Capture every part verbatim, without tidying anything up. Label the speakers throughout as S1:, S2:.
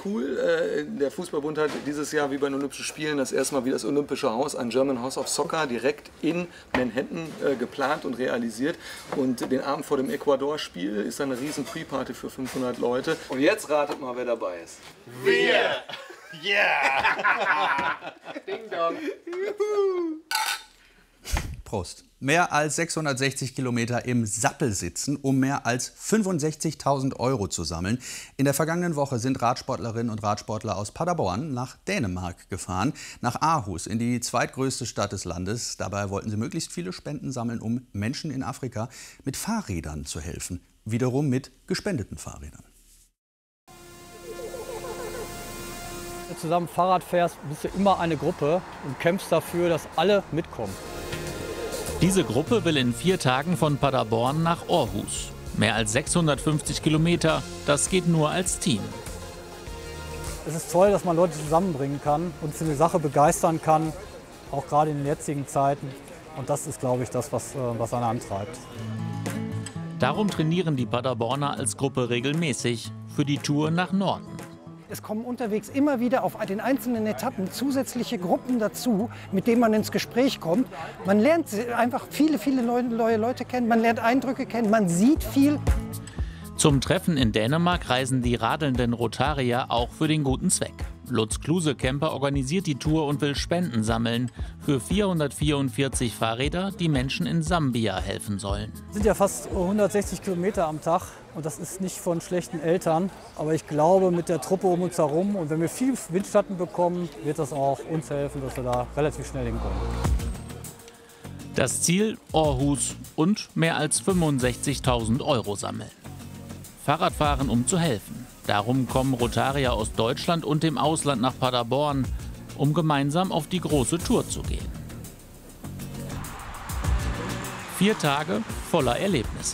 S1: cool. Äh, der Fußballbund hat dieses Jahr wie bei den Olympischen Spielen das erste Mal wie das Olympische Haus, ein German House of Soccer, direkt in Manhattan äh, geplant und realisiert. Und den Abend vor dem Ecuador-Spiel ist dann eine riesen Pre-Party für fünfhundert Leute. Und jetzt ratet mal, wer dabei ist.
S2: Wir!
S1: Yeah! Ding dong!
S3: Prost. Mehr als sechshundertsechzig Kilometer im Sappel sitzen, um mehr als fünfundsechzigtausend Euro zu sammeln. In der vergangenen Woche sind Radsportlerinnen und Radsportler aus Paderborn nach Dänemark gefahren, nach Aarhus, in die zweitgrößte Stadt des Landes. Dabei wollten sie möglichst viele Spenden sammeln, um Menschen in Afrika mit Fahrrädern zu helfen. Wiederum mit gespendeten Fahrrädern.
S4: Wenn du zusammen Fahrrad fährst, bist du immer eine Gruppe und kämpfst dafür, dass alle mitkommen.
S5: Diese Gruppe will in vier Tagen von Paderborn nach Aarhus. Mehr als sechshundertfünfzig Kilometer, das geht nur als Team.
S4: Es ist toll, dass man Leute zusammenbringen kann und für eine Sache begeistern kann, auch gerade in den jetzigen Zeiten. Und das ist, glaube ich, das, was, was einen antreibt.
S5: Darum trainieren die Paderborner als Gruppe regelmäßig für die Tour nach Norden.
S6: Es kommen unterwegs immer wieder auf den einzelnen Etappen zusätzliche Gruppen dazu, mit denen man ins Gespräch kommt. Man lernt einfach viele, viele neue Leute kennen, man lernt Eindrücke kennen, man sieht viel.
S5: Zum Treffen in Dänemark reisen die radelnden Rotarier auch für den guten Zweck. Lutz Kluse-Kemper organisiert die Tour und will Spenden sammeln für vierhundertvierundvierzig Fahrräder, die Menschen in Sambia helfen sollen.
S4: Es sind ja fast hundertsechzig Kilometer am Tag und das ist nicht von schlechten Eltern. Aber ich glaube, mit der Truppe um uns herum und wenn wir viel Windschatten bekommen, wird das auch uns helfen, dass wir da relativ schnell hinkommen.
S5: Das Ziel: Aarhus und mehr als fünfundsechzigtausend Euro sammeln. Fahrradfahren, um zu helfen. Darum kommen Rotarier aus Deutschland und dem Ausland nach Paderborn, um gemeinsam auf die große Tour zu gehen. Vier Tage voller Erlebnisse.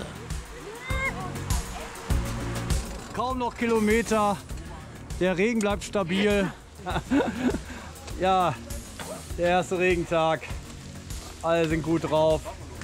S4: Kaum noch Kilometer, der Regen bleibt stabil. Ja, der erste Regentag, alle sind gut drauf.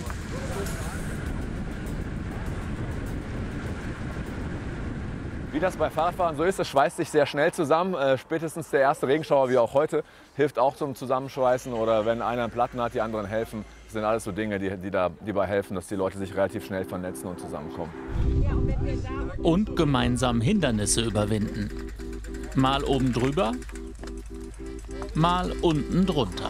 S2: Wie das bei Fahrradfahren so ist, es schweißt sich sehr schnell zusammen. Äh, spätestens der erste Regenschauer, wie auch heute, hilft auch zum Zusammenschweißen. Oder wenn einer einen Platten hat, die anderen helfen. Das sind alles so Dinge, die, die dabei helfen, dass die Leute sich relativ schnell vernetzen und zusammenkommen.
S5: Und gemeinsam Hindernisse überwinden. Mal oben drüber, mal unten drunter.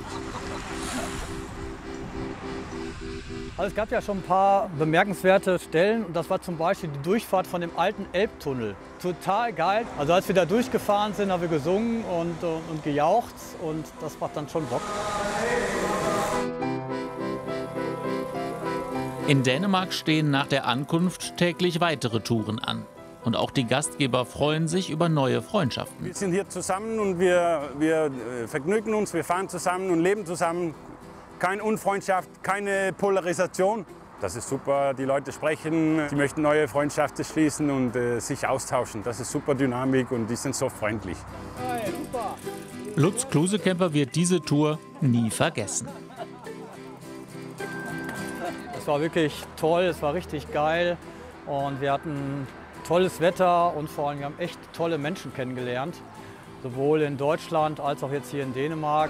S4: Also es gab ja schon ein paar bemerkenswerte Stellen und das war zum Beispiel die Durchfahrt von dem alten Elbtunnel. Total geil. Also als wir da durchgefahren sind, haben wir gesungen und, und, und gejaucht und das macht dann schon Bock.
S5: In Dänemark stehen nach der Ankunft täglich weitere Touren an. Und auch die Gastgeber freuen sich über neue Freundschaften.
S7: Wir sind hier zusammen und wir, wir vergnügen uns, wir fahren zusammen und leben zusammen. Keine Unfreundschaft, keine Polarisation. Das ist super, die Leute sprechen, die möchten neue Freundschaften schließen und äh, sich austauschen. Das ist super Dynamik und die sind so freundlich.
S4: Hey, super.
S5: Lutz Kluse-Kemper wird diese Tour nie vergessen.
S4: Es war wirklich toll, es war richtig geil und wir hatten tolles Wetter und vor allem wir haben echt tolle Menschen kennengelernt. Sowohl in Deutschland als auch jetzt hier in Dänemark.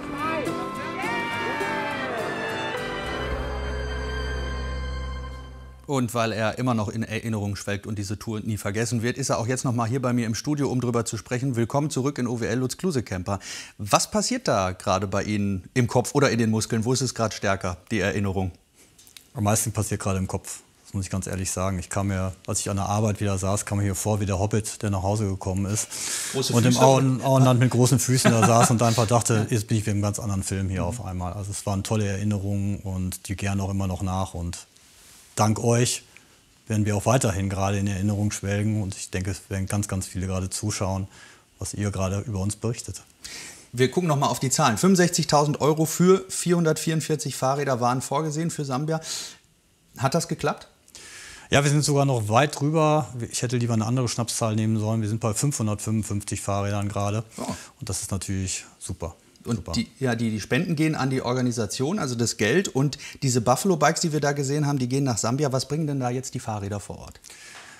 S3: Und weil er immer noch in Erinnerung schwelgt und diese Tour nie vergessen wird, ist er auch jetzt noch mal hier bei mir im Studio, um drüber zu sprechen. Willkommen zurück in O W L, Lutz Kluse-Kemper. Was passiert da gerade bei Ihnen im Kopf oder in den Muskeln? Wo ist es gerade stärker, die Erinnerung?
S8: Am meisten passiert gerade im Kopf. Das muss ich ganz ehrlich sagen. Ich kam mir, als ich an der Arbeit wieder saß, kam mir hier vor wie der Hobbit, der nach Hause gekommen ist. Große und Füße. Im Auen, Auenland mit großen Füßen da saß und einfach dachte, jetzt bin ich wie in einem ganz anderen Film hier mhm. auf einmal. Also es waren tolle Erinnerungen und die gern auch immer noch nach. Und dank euch werden wir auch weiterhin gerade in Erinnerung schwelgen. Und ich denke, es werden ganz, ganz viele gerade zuschauen, was ihr gerade über uns berichtet.
S3: Wir gucken noch mal auf die Zahlen. fünfundsechzigtausend Euro für vierhundertvierundvierzig Fahrräder waren vorgesehen für Sambia. Hat das geklappt?
S8: Ja, wir sind sogar noch weit drüber. Ich hätte lieber eine andere Schnapszahl nehmen sollen. Wir sind bei fünfhundertfünfundfünfzig Fahrrädern gerade. Oh. Und das ist natürlich super.
S3: Und die, ja, die, die Spenden gehen an die Organisation, also das Geld. Und diese Buffalo Bikes, die wir da gesehen haben, die gehen nach Sambia. Was bringen denn da jetzt die Fahrräder vor Ort?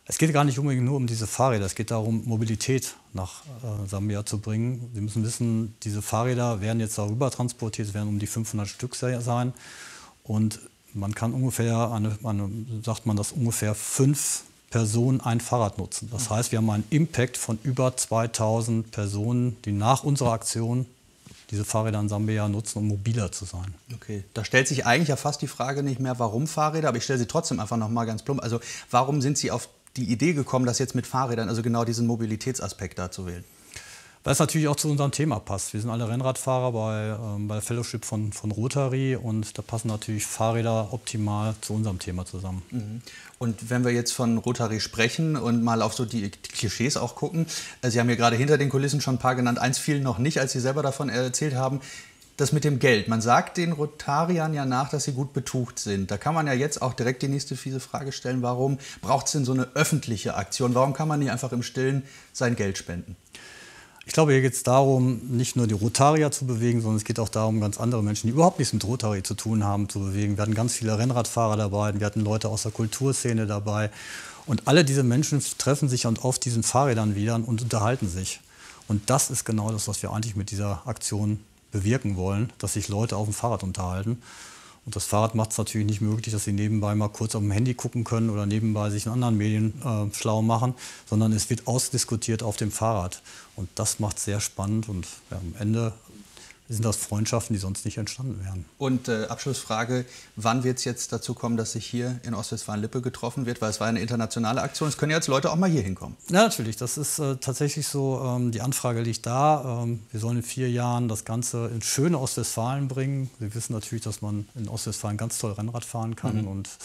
S8: Es geht gar nicht unbedingt nur um diese Fahrräder, es geht darum, Mobilität nach äh, Sambia zu bringen. Sie müssen wissen, diese Fahrräder werden jetzt darüber transportiert, es werden um die fünfhundert Stück sein. Und man kann ungefähr, eine, eine, sagt man, dass ungefähr fünf Personen ein Fahrrad nutzen. Das heißt, wir haben einen Impact von über zweitausend Personen, die nach unserer Aktion diese Fahrräder in Sambia nutzen, um mobiler zu sein.
S3: Okay, da stellt sich eigentlich ja fast die Frage nicht mehr, warum Fahrräder, aber ich stelle sie trotzdem einfach noch mal ganz plump. Also warum sind Sie auf die Idee gekommen, das jetzt mit Fahrrädern, also genau diesen Mobilitätsaspekt da zu wählen?
S8: Weil es natürlich auch zu unserem Thema passt. Wir sind alle Rennradfahrer bei, ähm, bei der Fellowship von, von Rotary und da passen natürlich Fahrräder optimal zu unserem Thema zusammen.
S3: Mhm. Und wenn wir jetzt von Rotary sprechen und mal auf so die Klischees auch gucken, Sie haben ja gerade hinter den Kulissen schon ein paar genannt, eins fiel noch nicht, als Sie selber davon erzählt haben, das mit dem Geld. Man sagt den Rotariern ja nach, dass sie gut betucht sind. Da kann man ja jetzt auch direkt die nächste fiese Frage stellen, warum braucht es denn so eine öffentliche Aktion? Warum kann man nicht einfach im Stillen sein Geld spenden?
S8: Ich glaube, hier geht es darum, nicht nur die Rotarier zu bewegen, sondern es geht auch darum, ganz andere Menschen, die überhaupt nichts mit Rotary zu tun haben, zu bewegen. Wir hatten ganz viele Rennradfahrer dabei, wir hatten Leute aus der Kulturszene dabei. Und alle diese Menschen treffen sich auf diesen Fahrrädern wieder und unterhalten sich. Und das ist genau das, was wir eigentlich mit dieser Aktion bewirken wollen, dass sich Leute auf dem Fahrrad unterhalten. Und das Fahrrad macht es natürlich nicht möglich, dass sie nebenbei mal kurz auf dem Handy gucken können oder nebenbei sich in anderen Medien äh, schlau machen, sondern es wird ausdiskutiert auf dem Fahrrad. Und das macht es sehr spannend und ja, am Ende sind das Freundschaften, die sonst nicht entstanden wären.
S3: Und äh, Abschlussfrage, wann wird es jetzt dazu kommen, dass sich hier in Ostwestfalen-Lippe getroffen wird? Weil es war eine internationale Aktion, es können jetzt Leute auch mal hier hinkommen.
S8: Ja, natürlich, das ist äh, tatsächlich so, ähm, die Anfrage liegt da. Ähm, wir sollen in vier Jahren das Ganze ins schöne Ostwestfalen bringen. Wir wissen natürlich, dass man in Ostwestfalen ganz toll Rennrad fahren kann. Mhm. Und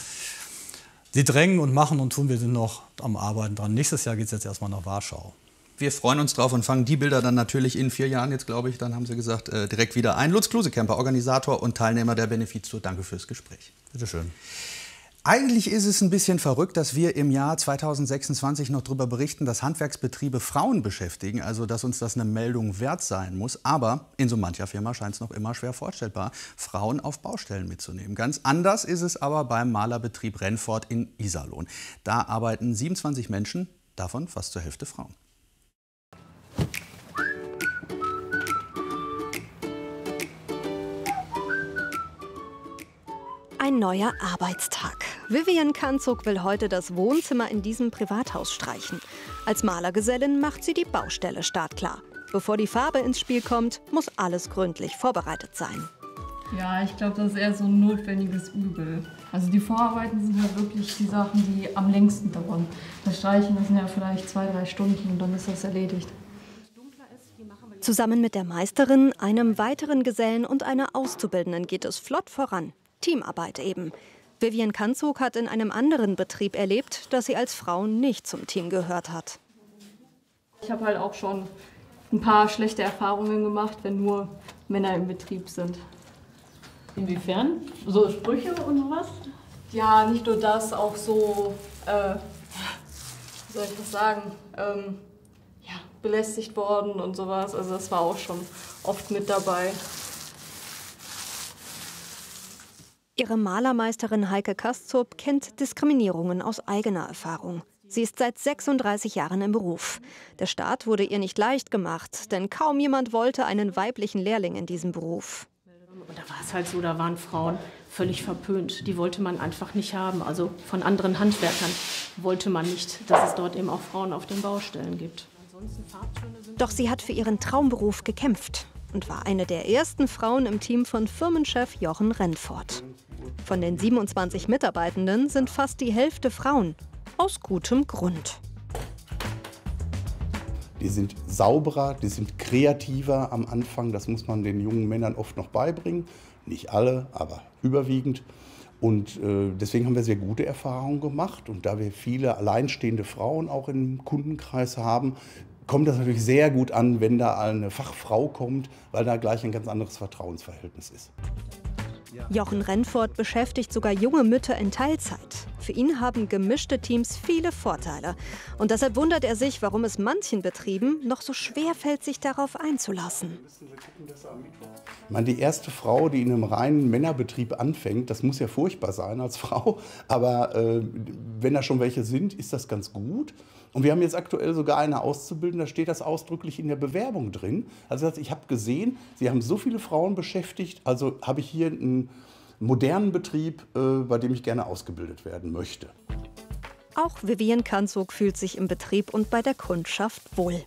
S8: sie drängen und machen und tun, wir sind noch am Arbeiten dran. Nächstes Jahr geht es jetzt erstmal nach Warschau.
S3: Wir freuen uns drauf und fangen die Bilder dann natürlich in vier Jahren, jetzt glaube ich, dann haben Sie gesagt, äh, direkt wieder ein. Lutz Klusekemper, Organisator und Teilnehmer der Benefiztour, danke fürs Gespräch.
S8: Bitte schön.
S3: Eigentlich ist es ein bisschen verrückt, dass wir im Jahr zweitausendsechsundzwanzig noch darüber berichten, dass Handwerksbetriebe Frauen beschäftigen, also dass uns das eine Meldung wert sein muss. Aber in so mancher Firma scheint es noch immer schwer vorstellbar, Frauen auf Baustellen mitzunehmen. Ganz anders ist es aber beim Malerbetrieb Rennfort in Iserlohn. Da arbeiten siebenundzwanzig Menschen, davon fast zur Hälfte Frauen.
S9: Ein neuer Arbeitstag. Vivian Kanzug will heute das Wohnzimmer in diesem Privathaus streichen. Als Malergesellin macht sie die Baustelle startklar. Bevor die Farbe ins Spiel kommt, muss alles gründlich vorbereitet sein.
S10: Ja, ich glaube, das ist eher so ein notwendiges Übel. Also die Vorarbeiten sind ja wirklich die Sachen, die am längsten dauern. Das Streichen, das sind ja vielleicht zwei, drei Stunden und dann ist das erledigt.
S9: Zusammen mit der Meisterin, einem weiteren Gesellen und einer Auszubildenden geht es flott voran. Teamarbeit eben. Vivian Kanzug hat in einem anderen Betrieb erlebt, dass sie als Frau nicht zum Team gehört hat.
S10: Ich habe halt auch schon ein paar schlechte Erfahrungen gemacht, wenn nur Männer im Betrieb sind.
S11: Inwiefern? So Sprüche und sowas?
S10: Ja, nicht nur das, auch so, äh, wie soll ich das sagen, ähm, ja, belästigt worden und sowas. Also das war auch schon oft mit dabei.
S9: Ihre Malermeisterin Heike Kaszup kennt Diskriminierungen aus eigener Erfahrung. Sie ist seit sechsunddreißig Jahren im Beruf. Der Start wurde ihr nicht leicht gemacht, denn kaum jemand wollte einen weiblichen Lehrling in diesem Beruf.
S11: Und da war es halt so, da waren Frauen völlig verpönt. Die wollte man einfach nicht haben. Also von anderen Handwerkern wollte man nicht, dass es dort eben auch Frauen auf den Baustellen gibt.
S9: Doch sie hat für ihren Traumberuf gekämpft und war eine der ersten Frauen im Team von Firmenchef Jochen Rennfort. Von den siebenundzwanzig Mitarbeitenden sind fast die Hälfte Frauen. Aus gutem Grund.
S12: Die sind sauberer, die sind kreativer am Anfang. Das muss man den jungen Männern oft noch beibringen. Nicht alle, aber überwiegend. Und äh, deswegen haben wir sehr gute Erfahrungen gemacht. Und da wir viele alleinstehende Frauen auch im Kundenkreis haben, kommt das natürlich sehr gut an, wenn da eine Fachfrau kommt, weil da gleich ein ganz anderes Vertrauensverhältnis ist.
S9: Jochen Rennfort beschäftigt sogar junge Mütter in Teilzeit. Für ihn haben gemischte Teams viele Vorteile. Und deshalb wundert er sich, warum es manchen Betrieben noch so schwer fällt, sich darauf einzulassen.
S12: Ich meine, die erste Frau, die in einem reinen Männerbetrieb anfängt, das muss ja furchtbar sein als Frau. Aber äh, wenn da schon welche sind, ist das ganz gut. Und wir haben jetzt aktuell sogar eine Auszubildende, da steht das ausdrücklich in der Bewerbung drin. Also ich habe gesehen, Sie haben so viele Frauen beschäftigt, also habe ich hier einen modernen Betrieb, äh, bei dem ich gerne ausgebildet werden möchte.
S9: Auch Vivian Kanzog fühlt sich im Betrieb und bei der Kundschaft wohl.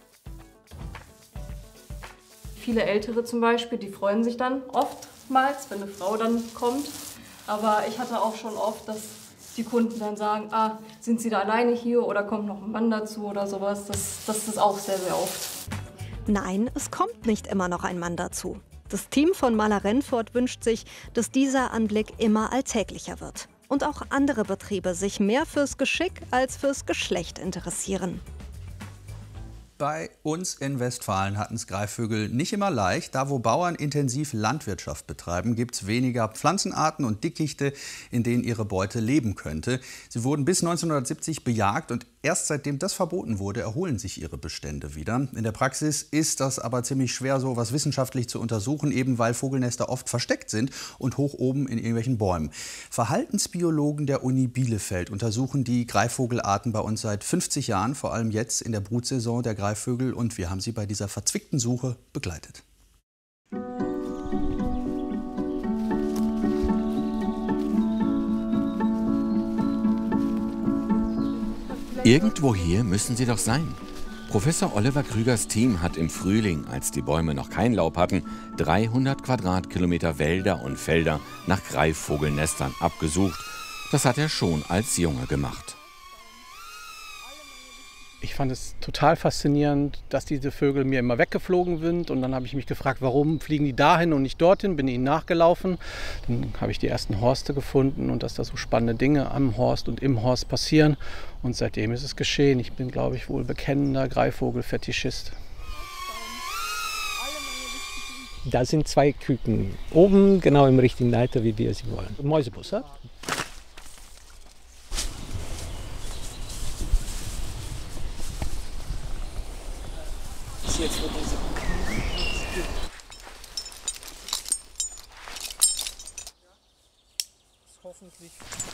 S10: Viele Ältere zum Beispiel, die freuen sich dann oftmals, wenn eine Frau dann kommt. Aber ich hatte auch schon oft, dass die Kunden dann sagen, ah, sind Sie da alleine hier oder kommt noch ein Mann dazu oder sowas. Das, das ist auch sehr, sehr oft.
S9: Nein, es kommt nicht immer noch ein Mann dazu. Das Team von Maler Rennfort wünscht sich, dass dieser Anblick immer alltäglicher wird. Und auch andere Betriebe sich mehr fürs Geschick als fürs Geschlecht interessieren.
S3: Bei uns in Westfalen hatten es Greifvögel nicht immer leicht. Da, wo Bauern intensiv Landwirtschaft betreiben, gibt es weniger Pflanzenarten und Dickichte, in denen ihre Beute leben könnte. Sie wurden bis neunzehnhundertsiebzig bejagt und erst seitdem das verboten wurde, erholen sich ihre Bestände wieder. In der Praxis ist das aber ziemlich schwer, so was wissenschaftlich zu untersuchen, eben weil Vogelnester oft versteckt sind und hoch oben in irgendwelchen Bäumen. Verhaltensbiologen der Uni Bielefeld untersuchen die Greifvogelarten bei uns seit fünfzig Jahren, vor allem jetzt in der Brutsaison der Greifvögel, und wir haben sie bei dieser verzwickten Suche begleitet.
S13: Irgendwo hier müssen sie doch sein. Professor Oliver Krügers Team hat im Frühling, als die Bäume noch kein Laub hatten, dreihundert Quadratkilometer Wälder und Felder nach Greifvogelnestern abgesucht. Das hat er schon als Junge gemacht.
S14: Ich fand es total faszinierend, dass diese Vögel mir immer weggeflogen sind. Und dann habe ich mich gefragt, warum fliegen die dahin und nicht dorthin? Bin ihnen nachgelaufen. Dann habe ich die ersten Horste gefunden und dass da so spannende Dinge am Horst und im Horst passieren. Und seitdem ist es geschehen. Ich bin, glaube ich, wohl bekennender Greifvogel-Fetischist.
S15: Da sind zwei Küken. Oben genau im richtigen Leiter, wie wir sie wollen. Mäusebussard.
S16: Jetzt wird diese hoffentlich.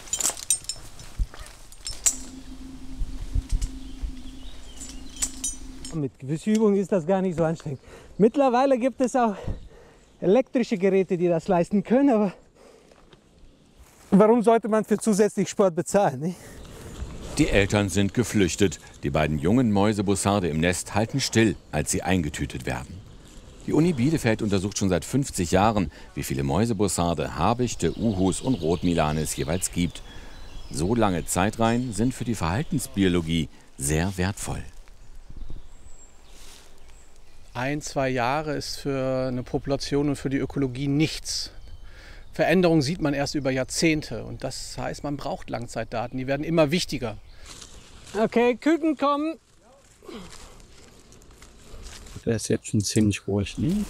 S15: Mit gewisser Übung ist das gar nicht so anstrengend. Mittlerweile gibt es auch elektrische Geräte, die das leisten können, aber warum sollte man für zusätzlich Sport bezahlen? Nicht?
S13: Die Eltern sind geflüchtet. Die beiden jungen Mäusebussarde im Nest halten still, als sie eingetütet werden. Die Uni Bielefeld untersucht schon seit fünfzig Jahren, wie viele Mäusebussarde, Habichte, Uhus und Rotmilan es jeweils gibt. So lange Zeitreihen sind für die Verhaltensbiologie sehr wertvoll.
S14: Ein, zwei Jahre ist für eine Population und für die Ökologie nichts. Veränderungen sieht man erst über Jahrzehnte und das heißt, man braucht Langzeitdaten, die werden immer wichtiger.
S15: Okay, Küken kommen.
S17: Der ist jetzt schon ziemlich ruhig, ne?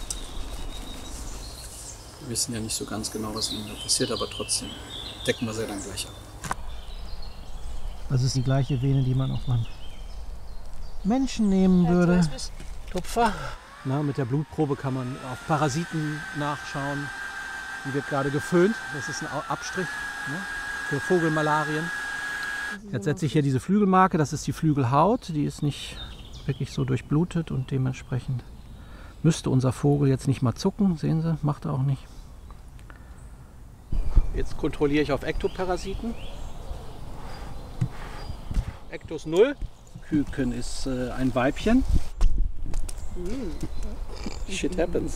S17: Wir wissen ja nicht so ganz genau, was ihnen da passiert, aber trotzdem decken wir sie dann gleich ab.
S18: Das ist die gleiche Vene, die man auf einen Menschen nehmen würde.
S14: Tupfer. Na, mit der Blutprobe kann man auf Parasiten nachschauen. Die wird gerade geföhnt, das ist ein Abstrich, ne, für Vogelmalarien.
S18: Jetzt setze ich hier diese Flügelmarke, das ist die Flügelhaut, die ist nicht wirklich so durchblutet und dementsprechend müsste unser Vogel jetzt nicht mal zucken, sehen Sie, macht er auch nicht.
S14: Jetzt kontrolliere ich auf Ektoparasiten. Ektos null. Küken ist äh, ein Weibchen. Shit happens.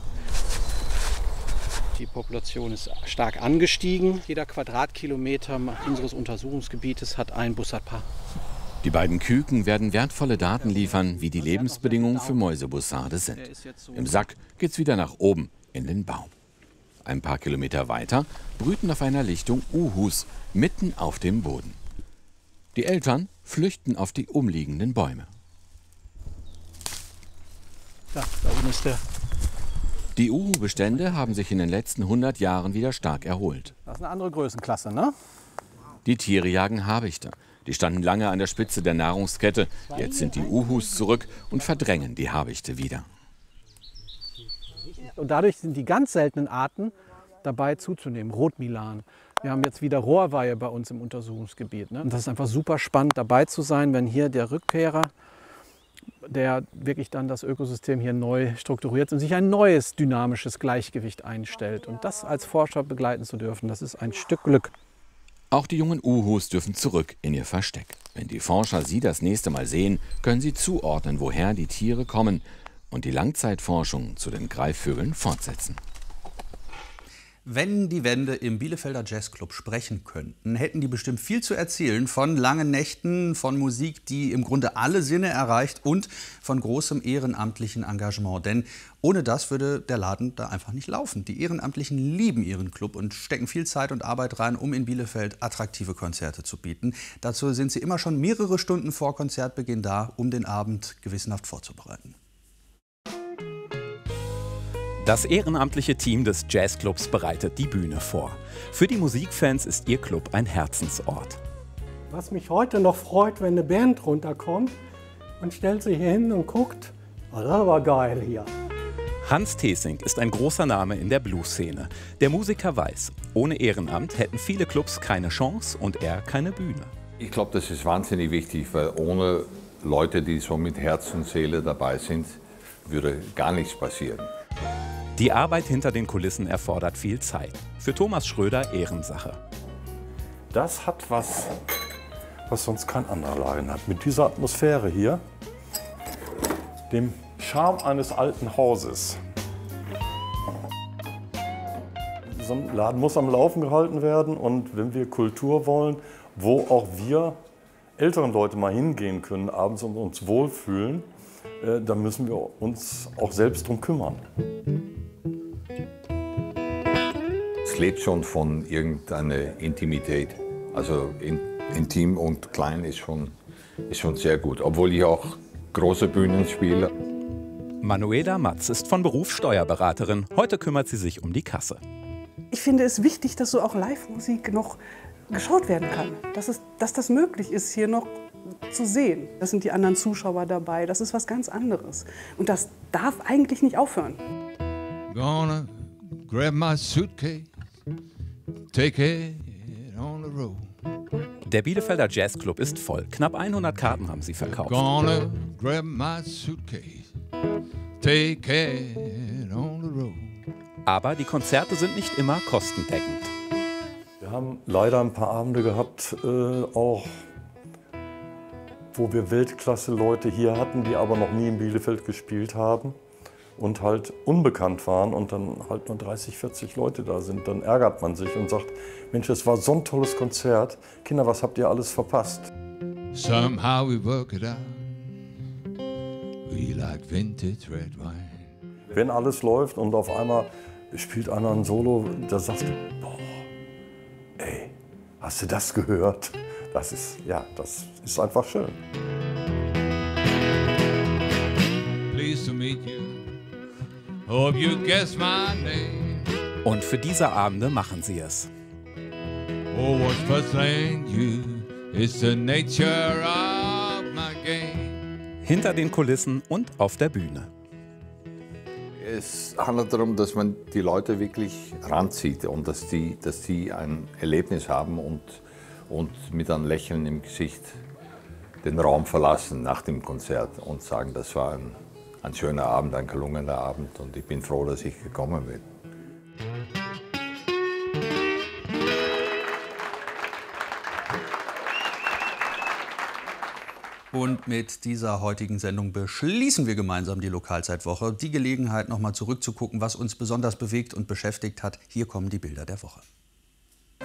S14: Die Population ist stark angestiegen. Jeder Quadratkilometer unseres Untersuchungsgebietes hat ein Bussardpaar.
S13: Die beiden Küken werden wertvolle Daten liefern, wie die Lebensbedingungen für Mäusebussarde sind. Im Sack geht's wieder nach oben in den Baum. Ein paar Kilometer weiter brüten auf einer Lichtung Uhus mitten auf dem Boden. Die Eltern flüchten auf die umliegenden Bäume.
S14: Da, da oben ist der
S13: Die Uhu-Bestände haben sich in den letzten hundert Jahren wieder stark erholt.
S14: Das ist eine andere Größenklasse, ne?
S13: Die Tiere jagen Habichte. Die standen lange an der Spitze der Nahrungskette. Jetzt sind die Uhus zurück und verdrängen die Habichte wieder.
S14: Und dadurch sind die ganz seltenen Arten dabei zuzunehmen. Rotmilan. Wir haben jetzt wieder Rohrweihe bei uns im Untersuchungsgebiet. Ne? Und das ist einfach super spannend, dabei zu sein, wenn hier der Rückkehrer, der wirklich dann das Ökosystem hier neu strukturiert und sich ein neues dynamisches Gleichgewicht einstellt. Und das als Forscher begleiten zu dürfen, das ist ein Stück Glück.
S13: Auch die jungen Uhus dürfen zurück in ihr Versteck. Wenn die Forscher sie das nächste Mal sehen, können sie zuordnen, woher die Tiere kommen und die Langzeitforschung zu den Greifvögeln fortsetzen.
S3: Wenn die Wände im Bielefelder Jazzclub sprechen könnten, hätten die bestimmt viel zu erzählen von langen Nächten, von Musik, die im Grunde alle Sinne erreicht und von großem ehrenamtlichen Engagement. Denn ohne das würde der Laden da einfach nicht laufen. Die Ehrenamtlichen lieben ihren Club und stecken viel Zeit und Arbeit rein, um in Bielefeld attraktive Konzerte zu bieten. Dazu sind sie immer schon mehrere Stunden vor Konzertbeginn da, um den Abend gewissenhaft vorzubereiten.
S16: Das ehrenamtliche Team des Jazzclubs bereitet die Bühne vor. Für die Musikfans ist ihr Club ein Herzensort.
S19: Was mich heute noch freut, wenn eine Band runterkommt und stellt sich hier hin und guckt, oh, das war geil hier.
S16: Hans Thesing ist ein großer Name in der Blues-Szene. Der Musiker weiß, ohne Ehrenamt hätten viele Clubs keine Chance und er keine Bühne.
S20: Ich glaube, das ist wahnsinnig wichtig, weil ohne Leute, die so mit Herz und Seele dabei sind, würde gar nichts passieren.
S16: Die Arbeit hinter den Kulissen erfordert viel Zeit. Für Thomas Schröder Ehrensache.
S21: Das hat was, was sonst kein anderer Laden hat. Mit dieser Atmosphäre hier, dem Charme eines alten Hauses. So ein Laden muss am Laufen gehalten werden und wenn wir Kultur wollen, wo auch wir älteren Leute mal hingehen können abends und uns wohlfühlen, äh, dann müssen wir uns auch selbst drum kümmern.
S20: Es lebt schon von irgendeiner Intimität. Also in, intim und klein ist schon, ist schon sehr gut, obwohl ich auch große Bühnen spiele.
S16: Manuela Matz ist von Beruf Steuerberaterin. Heute kümmert sie sich um die Kasse.
S22: Ich finde es wichtig, dass so auch Live-Musik noch geschaut werden kann. Dass, es, dass das möglich ist, hier noch zu sehen. Das sind die anderen Zuschauer dabei. Das ist was ganz anderes. Und das darf eigentlich nicht aufhören.
S23: Gonna grab my suitcase, take it on the road.
S16: Der Bielefelder Jazzclub ist voll. Knapp hundert Karten haben sie verkauft.
S23: Gonna grab my suitcase, take it on the road.
S16: Aber die Konzerte sind nicht immer kostendeckend.
S21: Wir haben leider ein paar Abende gehabt, äh, auch wo wir Weltklasse-Leute hier hatten, die aber noch nie in Bielefeld gespielt haben und halt unbekannt waren und dann halt nur dreißig, vierzig Leute da sind. Dann ärgert man sich und sagt, Mensch, es war so ein tolles Konzert. Kinder, was habt ihr alles verpasst?
S23: Somehow we work it out. We like vintage red wine.
S21: Wenn alles läuft und auf einmal spielt einer ein Solo, da sagst du, boah, ey, hast du das gehört? Das ist, ja, das ist einfach schön.
S23: Pleased to meet you. Hope you guess my name.
S16: Und für diese Abende machen sie es.
S23: Oh, what's puzzling you is the nature of my game.
S16: Hinter den Kulissen und auf der Bühne.
S20: Es handelt darum, dass man die Leute wirklich ranzieht und dass die, dass die ein Erlebnis haben und, und mit einem Lächeln im Gesicht den Raum verlassen nach dem Konzert und sagen, das war ein, ein schöner Abend, ein gelungener Abend und ich bin froh, dass ich gekommen bin.
S3: Und mit dieser heutigen Sendung beschließen wir gemeinsam die Lokalzeitwoche. Die Gelegenheit, noch mal zurückzugucken, was uns besonders bewegt und beschäftigt hat. Hier kommen die Bilder der Woche.